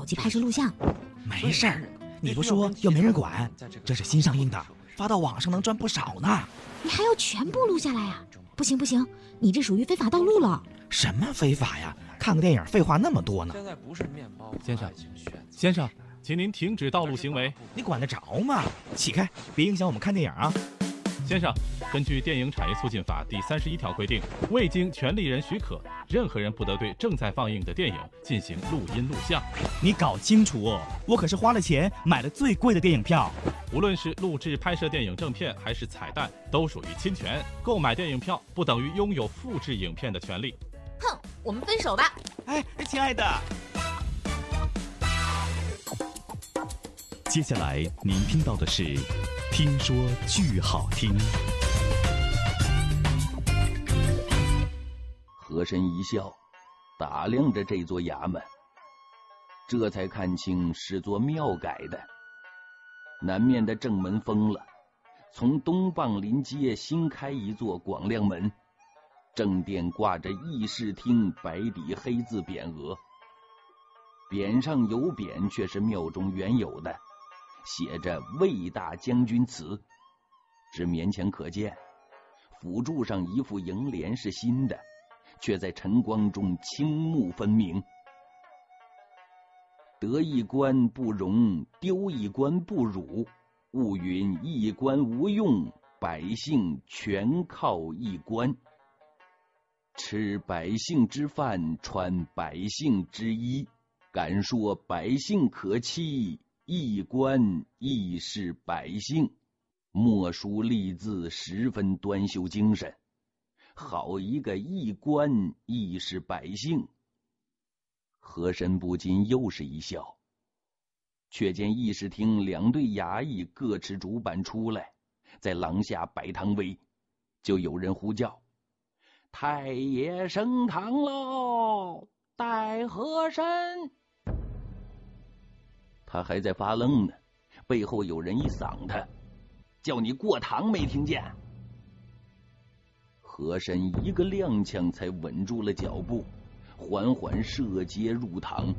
机拍摄录像。 没事儿，你不说又没人管，这是新上映的，发到网上能赚不少呢。 你还要全部录下来呀？不行不行，你这属于非法盗录了。 什么非法呀？看个电影废话那么多呢。 现在不是面包， 先生，请您停止盗录行为。 你管得着吗？起开，别影响我们看电影啊！ 先生，根据电影产业促进法第31条规定，未经权利人许可，任何人不得对正在放映的电影进行录音录像。 你搞清楚哦，我可是花了钱买了最贵的电影票。 无论是录制拍摄电影正片还是彩蛋，都属于侵权。购买电影票不等于拥有复制影片的权利。 哼，我们分手吧。 哎，亲爱的。 接下来您听到的是《听说剧好听》。 和珅一笑，打量着这座衙门，这才看清是座庙改的。南面的正门封了，从东傍临街新开一座广亮门，正殿挂着议事厅白底黑字匾额，匾上有匾却是庙中原有的，写着魏大将军祠，只勉强可见。辅柱上一副楹联是新的，却在晨光中青木分明。得一官不容，丢一官不辱，勿云一官无用，百姓全靠一官。吃百姓之饭，穿百姓之衣，敢说百姓可欺，一官亦是百姓。墨书立字十分端秀精神，好一个一官亦是百姓。和珅不禁又是一笑，却见议事厅两队衙役各持竹板出来，在廊下摆堂威，就有人呼叫：太爷升堂喽，待和珅。他还在发愣呢，背后有人一搡他，叫你过堂没听见？和珅一个踉跄才稳住了脚步，缓缓涉阶入堂。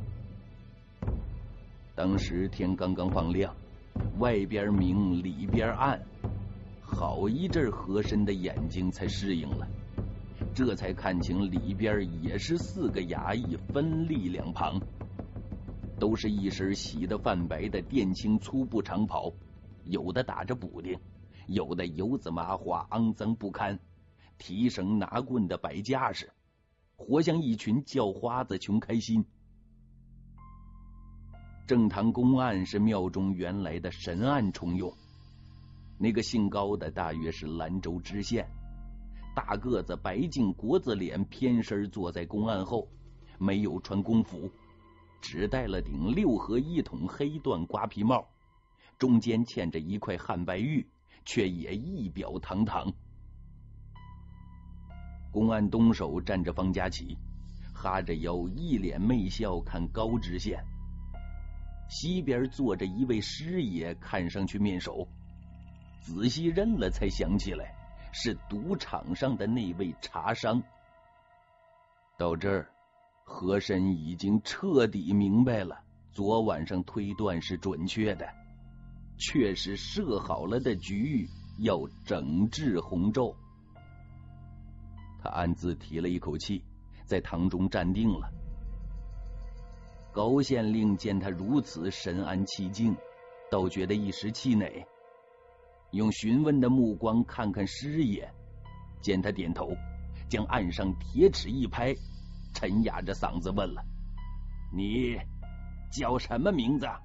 当时天刚刚放亮，外边明里边暗，好一阵和珅的眼睛才适应了，这才看清里边也是4个衙役分立两旁，都是一身洗得泛白的靛青粗布长袍，有的打着补丁，有的油渍麻花肮脏不堪，提绳拿棍的摆架势，活像一群叫花子穷开心。正堂公案是庙中原来的神案重用，那个姓高的大约是兰州知县，大个子白净国字脸，偏身坐在公案后，没有穿公服，只戴了顶6合1筒黑缎瓜皮帽，中间嵌着一块汉白玉，却也仪表堂堂。公案东首站着方家琪，哈着腰，一脸媚笑看高知县。西边坐着一位师爷，看上去面熟，仔细认了才想起来，是赌场上的那位茶商。到这儿，和珅已经彻底明白了，昨晚上推断是准确的，确实设好了的局要整治洪州。他暗自提了一口气，在堂中站定了。高县令见他如此神安气静，倒觉得一时气馁，用询问的目光看看师爷，见他点头，将案上铁尺一拍，沉哑着嗓子问了：你叫什么名字？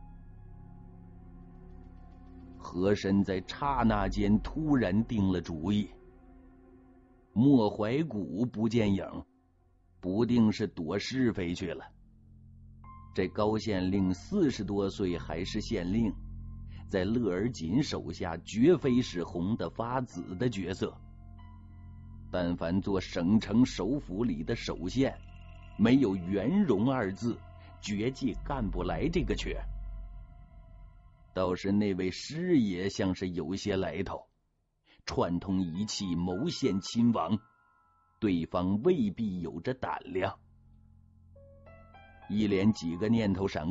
和珅在刹那间突然定了主意，莫怀古不见影，不定是躲是非去了。这高县令40多岁还是县令，在乐而锦手下绝非是红得发紫的角色。但凡做省城首府里的首县，没有圆融2字，绝技干不来这个缺。倒是那位师爷像是有些来头，串通一气谋陷亲王，对方未必有着胆量。一连几个念头闪